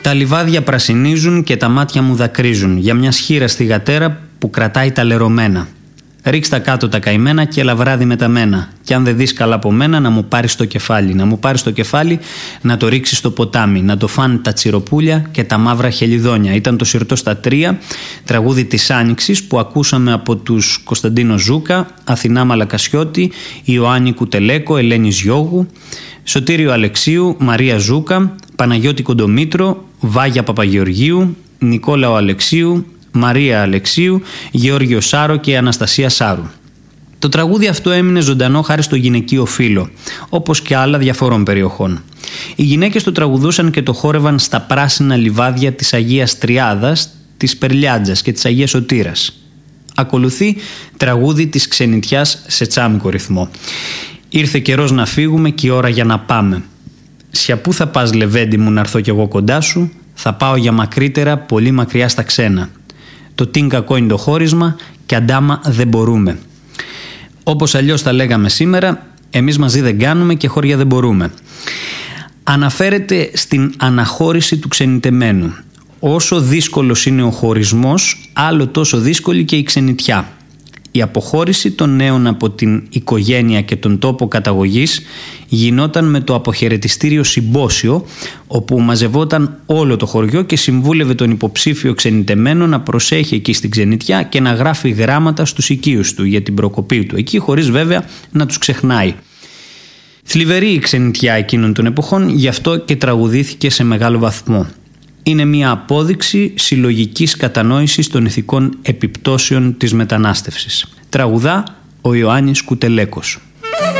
Τα λιβάδια πρασινίζουν και τα μάτια μου δακρύζουν για μια σχήρα στη γατέρα που κρατάει τα λερωμένα. Ρίξ' τα κάτω τα καημένα και έλα βράδυ με τα μένα. Κι αν δεν δεις καλά από μένα, να μου πάρεις το κεφάλι. Να μου πάρεις το κεφάλι, να το ρίξεις στο ποτάμι. Να το φάνε τα τσιροπούλια και τα μαύρα χελιδόνια. Ήταν το Συρτό στα Τρία, τραγούδι της Άνοιξης που ακούσαμε από τους Κωνσταντίνο Ζούκα, Αθηνά Μαλακασιώτη, Ιωάννη Κουτελέκο, Ελένη Γιώγου, Σωτήριο Αλεξίου, Μαρία Ζούκα, Παναγιώτη Κοντομήτρο, Βάγια Παπαγεωργίου, Νικόλαο Αλεξίου, Μαρία Αλεξίου, Γεώργιο Σάρο και Αναστασία Σάρου. Το τραγούδι αυτό έμεινε ζωντανό χάρη στο γυναικείο φύλο, όπως και άλλα διαφορών περιοχών. Οι γυναίκες το τραγουδούσαν και το χόρευαν στα πράσινα λιβάδια της Αγίας Τριάδας, της Περλιάτζας και της Αγίας Σωτήρας. Ακολουθεί τραγούδι της ξενιτιάς σε τσάμικο ρυθμό. Ήρθε καιρός να φύγουμε και η ώρα για να πάμε. Σια πού θα πας λεβέντη μου να έρθω κι εγώ κοντά σου, θα πάω για μακρύτερα, πολύ μακριά στα ξένα. Το τιν κακό είναι το χώρισμα και αντάμα δεν μπορούμε. Όπως αλλιώς τα λέγαμε σήμερα, εμείς μαζί δεν κάνουμε και χώρια δεν μπορούμε. Αναφέρεται στην αναχώρηση του ξενιτεμένου. Όσο δύσκολος είναι ο χωρισμός, άλλο τόσο δύσκολη και η ξενιτιά. Η αποχώρηση των νέων από την οικογένεια και τον τόπο καταγωγής γινόταν με το αποχαιρετιστήριο συμπόσιο, όπου μαζευόταν όλο το χωριό και συμβούλευε τον υποψήφιο ξενιτεμένο να προσέχει εκεί στην ξενιτιά και να γράφει γράμματα στους οικείους του για την προκοπή του εκεί, χωρίς βέβαια να τους ξεχνάει. Θλιβερή η ξενιτιά εκείνων των εποχών, γι' αυτό και τραγουδήθηκε σε μεγάλο βαθμό. Είναι μια απόδειξη συλλογικής κατανόησης των ηθικών επιπτώσεων της μετανάστευσης. Τραγουδά ο Ιωάννης Κουτελέκος.